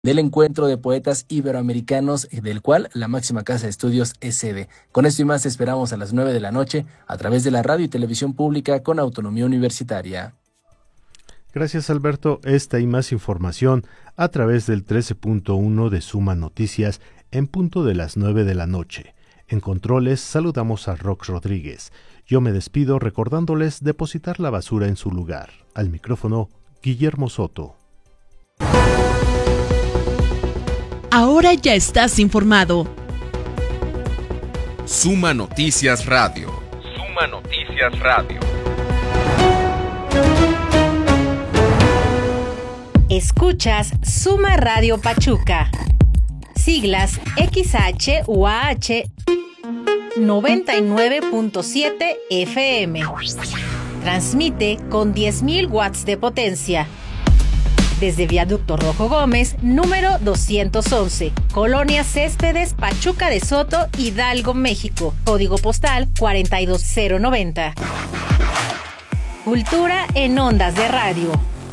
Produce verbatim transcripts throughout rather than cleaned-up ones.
del Encuentro de Poetas Iberoamericanos, del cual la máxima casa de estudios es sede. Con esto y más esperamos a las nueve de la noche a través de la radio y televisión pública con autonomía universitaria. Gracias, Alberto. Esta y más información a través del trece punto uno de Suma Noticias en punto de las nueve de la noche. En controles saludamos a Rox Rodríguez. Yo me despido recordándoles depositar la basura en su lugar. Al micrófono, Guillermo Soto. Ahora ya estás informado. Suma Noticias Radio. Suma Noticias Radio. Escuchas Suma Radio Pachuca. Siglas X H U A H noventa y nueve punto siete F M. Transmite con diez mil watts de potencia. Desde Viaducto Rojo Gómez, número doscientos once, Colonia Céspedes, Pachuca de Soto, Hidalgo, México. Código postal cuarenta y dos cero noventa. Cultura en ondas de radio.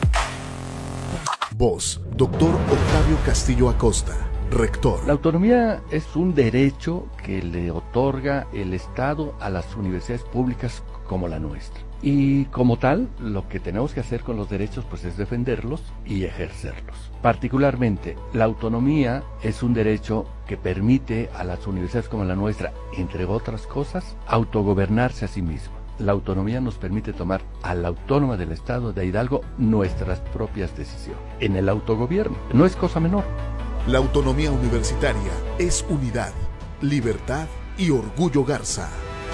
Voz, doctor Octavio Castillo Acosta, rector. La autonomía es un derecho que le otorga el Estado a las universidades públicas como la nuestra. Y como tal, lo que tenemos que hacer con los derechos pues es defenderlos y ejercerlos. Particularmente, la autonomía es un derecho que permite a las universidades como la nuestra, entre otras cosas, autogobernarse a sí misma. La autonomía nos permite tomar a la autónoma del Estado de Hidalgo nuestras propias decisiones. En el autogobierno, no es cosa menor. La autonomía universitaria es unidad, libertad y orgullo Garza.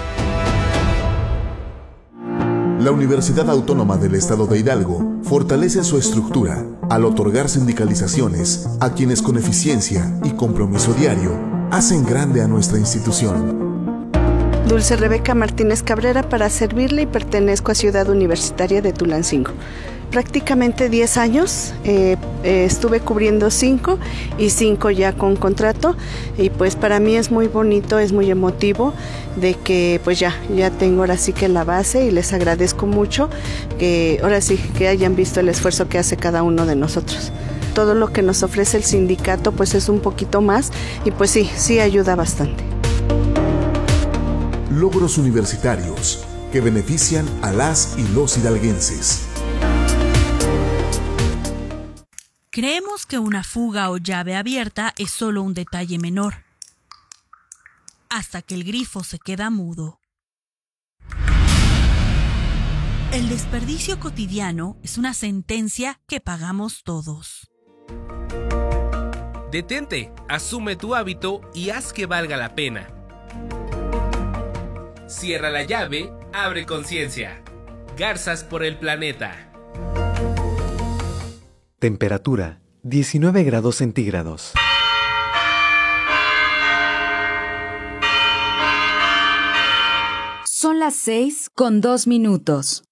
La Universidad Autónoma del Estado de Hidalgo fortalece su estructura al otorgar sindicalizaciones a quienes con eficiencia y compromiso diario hacen grande a nuestra institución. Dulce Rebeca Martínez Cabrera, para servirle, y pertenezco a Ciudad Universitaria de Tulancingo. Prácticamente diez años, eh, eh, estuve cubriendo cinco y cinco ya con contrato, y pues para mí es muy bonito, es muy emotivo de que pues ya, ya tengo ahora sí que la base, y les agradezco mucho que ahora sí que hayan visto el esfuerzo que hace cada uno de nosotros. Todo lo que nos ofrece el sindicato pues es un poquito más, y pues sí, sí ayuda bastante. Logros universitarios que benefician a las y los hidalguenses. Creemos que una fuga o llave abierta es solo un detalle menor, hasta que el grifo se queda mudo. El desperdicio cotidiano es una sentencia que pagamos todos. Detente, asume tu hábito y haz que valga la pena. Cierra la llave, abre conciencia. Garzas por el planeta. Temperatura, diecinueve grados centígrados. Son las seis con dos minutos.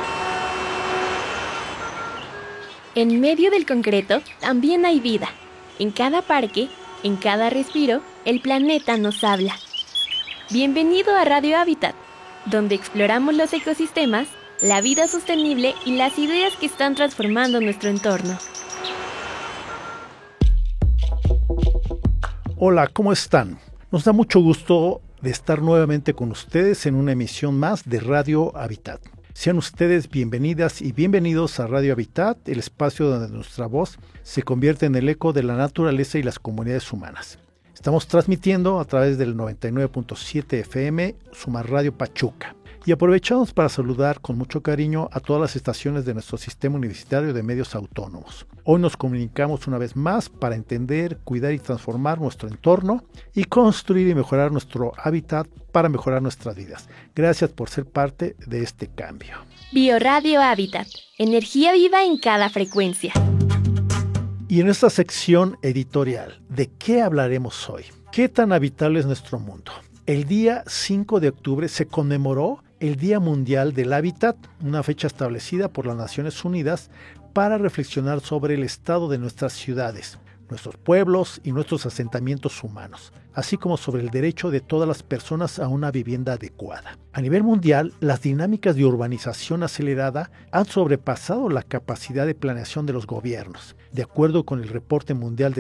En medio del concreto también hay vida. En cada parque, en cada respiro, el planeta nos habla. Bienvenido a Radio Hábitat, donde exploramos los ecosistemas, la vida sostenible y las ideas que están transformando nuestro entorno. Hola, ¿cómo están? Nos da mucho gusto de estar nuevamente con ustedes en una emisión más de Radio Hábitat. Sean ustedes bienvenidas y bienvenidos a Radio Hábitat, el espacio donde nuestra voz se convierte en el eco de la naturaleza y las comunidades humanas. Estamos transmitiendo a través del noventa y nueve punto siete F M, Suma Radio Pachuca. Y aprovechamos para saludar con mucho cariño a todas las estaciones de nuestro sistema universitario de medios autónomos. Hoy nos comunicamos una vez más para entender, cuidar y transformar nuestro entorno y construir y mejorar nuestro hábitat para mejorar nuestras vidas. Gracias por ser parte de este cambio. Bioradio Hábitat, energía viva en cada frecuencia. Y en esta sección editorial, ¿de qué hablaremos hoy? ¿Qué tan habitable es nuestro mundo? El día cinco de octubre se conmemoró el Día Mundial del Hábitat, una fecha establecida por las Naciones Unidas para reflexionar sobre el estado de nuestras ciudades, nuestros pueblos y nuestros asentamientos humanos, así como sobre el derecho de todas las personas a una vivienda adecuada. A nivel mundial, las dinámicas de urbanización acelerada han sobrepasado la capacidad de planeación de los gobiernos. De acuerdo con el Reporte Mundial de